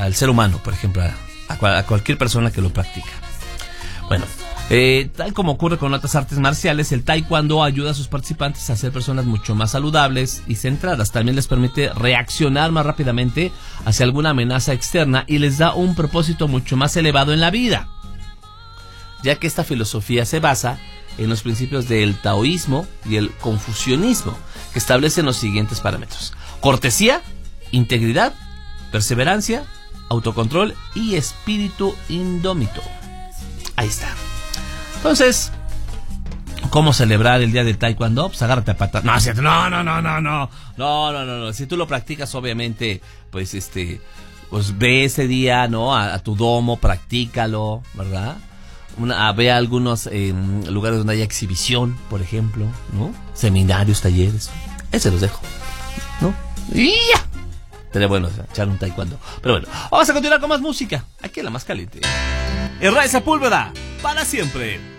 al ser humano, por ejemplo, a cualquier persona que lo practica. Bueno, tal como ocurre con otras artes marciales, el taekwondo ayuda a sus participantes a ser personas mucho más saludables y centradas. También les permite reaccionar más rápidamente hacia alguna amenaza externa y les da un propósito mucho más elevado en la vida, ya que esta filosofía se basa en los principios del taoísmo y el confucianismo, que establecen los siguientes parámetros: cortesía, integridad, perseverancia, autocontrol y espíritu indómito. Ahí está. Entonces, ¿cómo celebrar el día del taekwondo? Pues agárrate a patar. No. Si tú lo practicas, obviamente, pues pues ve ese día, ¿no? A tu domo, practícalo, ¿verdad? Ve a algunos lugares donde haya exhibición, por ejemplo, ¿no? Seminarios, talleres. Ese los dejo, ¿no? Y ya. Sería bueno echar un taekwondo. Pero bueno, vamos a continuar con más música. Aquí en La Más Caliente. Israel Sepúlveda, para siempre.